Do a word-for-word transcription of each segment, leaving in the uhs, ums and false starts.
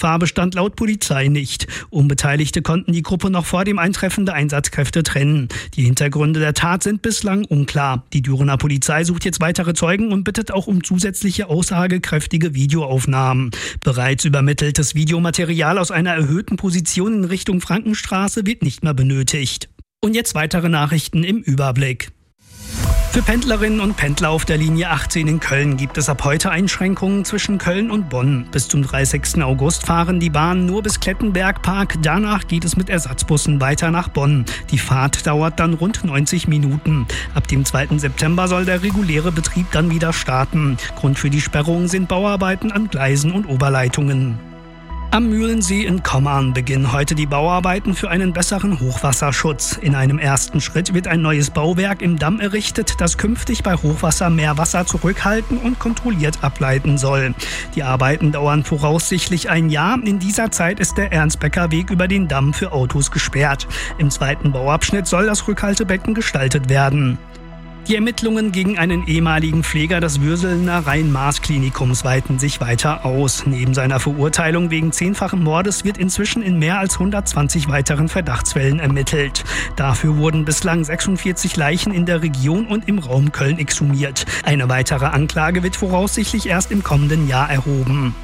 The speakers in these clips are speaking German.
Gefahr bestand laut Polizei nicht. Unbeteiligte konnten die Gruppe noch vor dem Eintreffen der Einsatzkräfte trennen. Die Hintergründe der Tat sind bislang unklar. Die Dürener Polizei sucht jetzt weitere Zeugen und bittet auch um zusätzliche aussagekräftige Videoaufnahmen. Bereits übermitteltes Videomaterial aus einer erhöhten Position in Richtung Frankenstraße wird nicht mehr benötigt. Und jetzt weitere Nachrichten im Überblick. Für Pendlerinnen und Pendler auf der Linie achtzehn in Köln gibt es ab heute Einschränkungen zwischen Köln und Bonn. Bis zum dreißigsten August fahren die Bahnen nur bis Klettenberg-Park. Danach geht es mit Ersatzbussen weiter nach Bonn. Die Fahrt dauert dann rund neunzig Minuten. Ab dem zweiten September soll der reguläre Betrieb dann wieder starten. Grund für die Sperrung sind Bauarbeiten an Gleisen und Oberleitungen. Am Mühlensee in Kommern beginnen heute die Bauarbeiten für einen besseren Hochwasserschutz. In einem ersten Schritt wird ein neues Bauwerk im Damm errichtet, das künftig bei Hochwasser mehr Wasser zurückhalten und kontrolliert ableiten soll. Die Arbeiten dauern voraussichtlich ein Jahr. In dieser Zeit ist der Ernstbecker-Weg über den Damm für Autos gesperrt. Im zweiten Bauabschnitt soll das Rückhaltebecken gestaltet werden. Die Ermittlungen gegen einen ehemaligen Pfleger des Würselener Rhein-Maas-Klinikums weiten sich weiter aus. Neben seiner Verurteilung wegen zehnfachen Mordes wird inzwischen in mehr als hundertzwanzig weiteren Verdachtsfällen ermittelt. Dafür wurden bislang sechsundvierzig Leichen in der Region und im Raum Köln exhumiert. Eine weitere Anklage wird voraussichtlich erst im kommenden Jahr erhoben.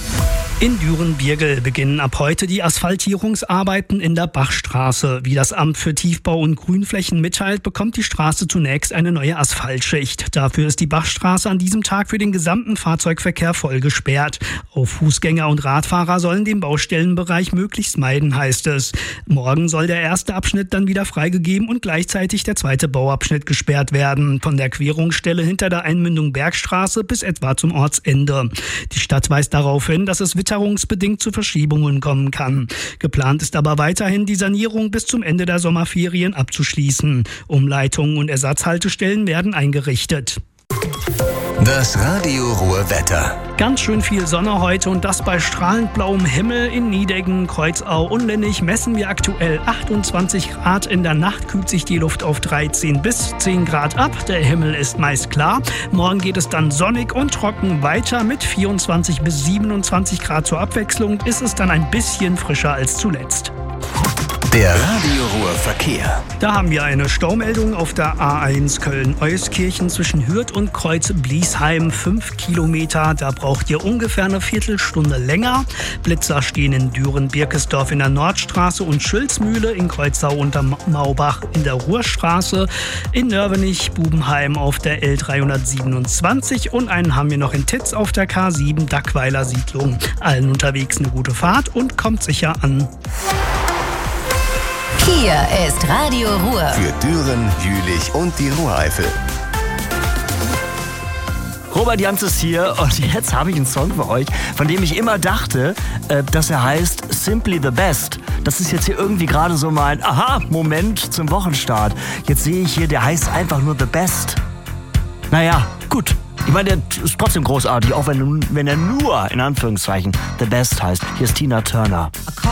In Düren-Birgel beginnen ab heute die Asphaltierungsarbeiten in der Bachstraße. Wie das Amt für Tiefbau und Grünflächen mitteilt, bekommt die Straße zunächst eine neue Asphaltschicht. Dafür ist die Bachstraße an diesem Tag für den gesamten Fahrzeugverkehr voll gesperrt. Auch Fußgänger und Radfahrer sollen den Baustellenbereich möglichst meiden, heißt es. Morgen soll der erste Abschnitt dann wieder freigegeben und gleichzeitig der zweite Bauabschnitt gesperrt werden. Von der Querungsstelle hinter der Einmündung Bergstraße bis etwa zum Ortsende. Die Stadt weist darauf hin, dass es witterungsbedingt zu Verschiebungen kommen kann. Geplant ist aber weiterhin, die Sanierung bis zum Ende der Sommerferien abzuschließen. Umleitungen und Ersatzhaltestellen werden eingerichtet. Das Radio Ruhr Wetter. Ganz schön viel Sonne heute und das bei strahlend blauem Himmel. In Niedeggen, Kreuzau und Lennig messen wir aktuell achtundzwanzig Grad. In der Nacht kühlt sich die Luft auf dreizehn bis zehn Grad ab. Der Himmel ist meist klar. Morgen geht es dann sonnig und trocken weiter. Mit vierundzwanzig bis siebenundzwanzig Grad zur Abwechslung ist es dann ein bisschen frischer als zuletzt. Der Radio Ruhr Verkehr. Da haben wir eine Staumeldung auf der A eins Köln-Euskirchen zwischen Hürth und Kreuz-Bliesheim. Fünf Kilometer, da braucht ihr ungefähr eine Viertelstunde länger. Blitzer stehen in Düren-Birkesdorf in der Nordstraße und Schülzmühle in Kreuzau unter Maubach in der Ruhrstraße. In Nörvenich-Bubenheim auf der L dreihundertsiebenundzwanzig und einen haben wir noch in Titz auf der K sieben Dackweiler Siedlung. Allen unterwegs eine gute Fahrt und kommt sicher an. Hier ist Radio Ruhr. Für Düren, Jülich und die Ruhreifel. Robert Janz ist hier und jetzt habe ich einen Song für euch, von dem ich immer dachte, äh, dass er heißt Simply the Best. Das ist jetzt hier irgendwie gerade so mein Aha-Moment zum Wochenstart. Jetzt sehe ich hier, der heißt einfach nur The Best. Naja, gut. Ich meine, der ist trotzdem großartig, auch wenn, wenn er nur, in Anführungszeichen, The Best heißt. Hier ist Tina Turner.